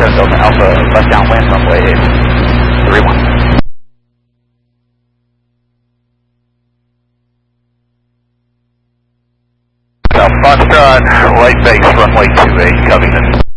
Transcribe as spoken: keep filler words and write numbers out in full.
Delta Alpha, left downwind, runway three one. South Foxtrot, right base, runway two eight, Covington.